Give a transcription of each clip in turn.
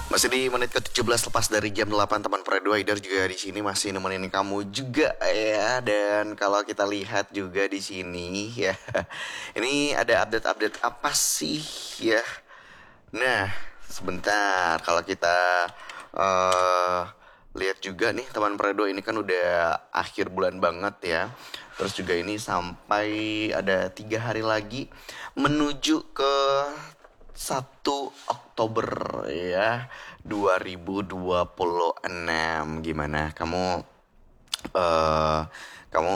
Masih di menit ke-17 lepas dari jam 8, teman Predwider juga di sini masih nemenin kamu juga ya. Dan kalau kita lihat juga di sini ya. Ini ada update-update apa sih ya? Nah, sebentar kalau kita eh lihat juga nih teman Predo, ini kan udah akhir bulan banget ya. Terus juga ini sampai ada 3 hari lagi menuju ke 1 Oktober ya 2026. Gimana kamu, eh kamu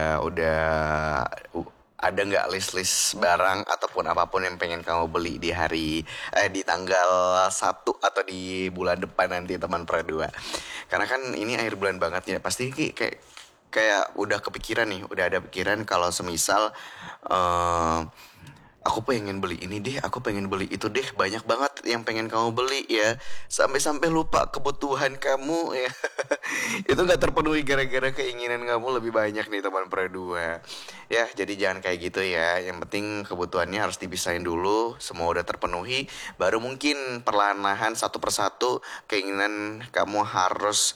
ada nggak list-list barang ataupun apapun yang pengen kamu beli di di tanggal 1 atau di bulan depan nanti, teman Perdua? Karena kan ini akhir bulan banget ya, pasti kayak kayak udah kepikiran nih, udah ada pikiran kalau semisal eh aku pengen beli ini deh, aku pengen beli itu deh, banyak banget yang pengen kamu beli ya, sampai-sampai lupa kebutuhan kamu ya. Itu nggak terpenuhi gara-gara keinginan kamu lebih banyak nih, teman Perdua. Ya, jadi jangan kayak gitu ya. Yang penting kebutuhannya harus dipisahin dulu, semua udah terpenuhi, baru mungkin perlahan-lahan satu persatu keinginan kamu harus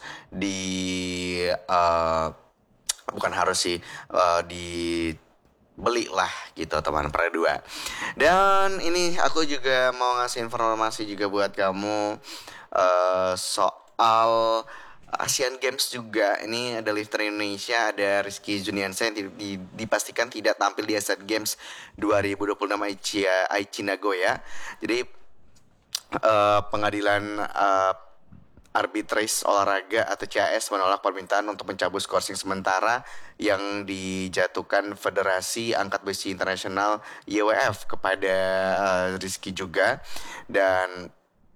bukan harus sih, belilah gitu, teman Perdua. Dan ini aku juga mau ngasih informasi juga buat kamu soal Asian Games juga. Ini ada lifter Indonesia, ada Rizky Juniansyah yang dipastikan tidak tampil di Asian Games 2026 Aichi Nagoya. Jadi pengadilan Arbitrais Olahraga atau CAS menolak permintaan untuk mencabut skorsing sementara yang dijatuhkan Federasi Angkat Besi Internasional IWF kepada Rizky juga. Dan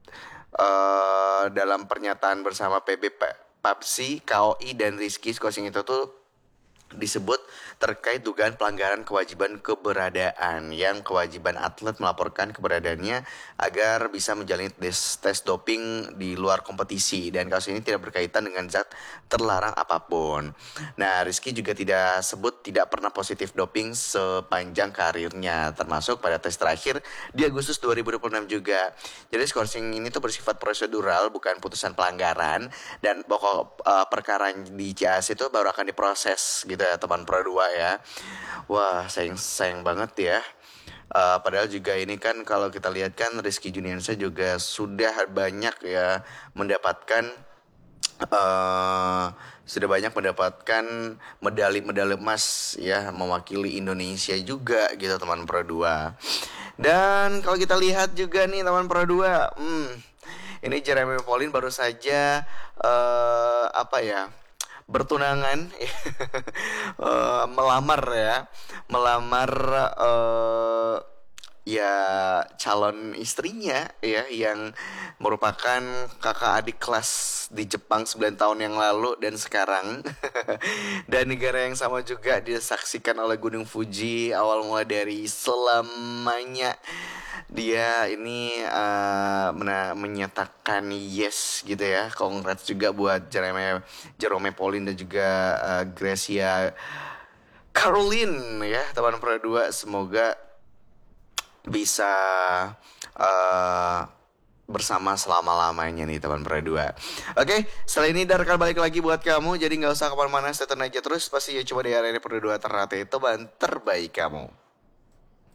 dalam pernyataan bersama PAPSI, KOI dan Rizky, skorsing itu tuh disebut terkait dugaan pelanggaran kewajiban keberadaan, yang kewajiban atlet melaporkan keberadaannya agar bisa menjalani tes doping di luar kompetisi, dan kasus ini tidak berkaitan dengan zat terlarang apapun. Nah, Rizky juga tidak pernah positif doping sepanjang karirnya, termasuk pada tes terakhir di Agustus 2026 juga. Jadi skorsing ini tuh bersifat prosedural, bukan putusan pelanggaran, dan pokok perkara di CAS itu baru akan diproses gitu ya, teman Pro 2 ya. Wah, sayang banget ya. Padahal juga ini kan kalau kita lihat kan Rizky Juniansyah juga sudah banyak ya mendapatkan medali-medali emas ya, mewakili Indonesia juga gitu, teman Pro 2. Dan kalau kita lihat juga nih, teman Pro 2, ini Jeremy Pauline baru saja bertunangan, melamar ya calon istrinya ya, yang merupakan kakak adik kelas di Jepang 9 tahun yang lalu dan sekarang. Dan negara yang sama juga disaksikan oleh Gunung Fuji awal mulai dari selamanya. Dia ini menyatakan yes gitu ya. Congrats juga buat Jerome Pauline dan juga Gracia Caroline ya, teman Pro 2. Semoga bisa bersama selama-lamanya nih, teman Pro 2. Oke, setelah ini Dar akan balik lagi buat kamu. Jadi gak usah kemana-mana, stay tune aja terus. Pasti ya cuma di area Pro 2 ternate, teman terbaik kamu.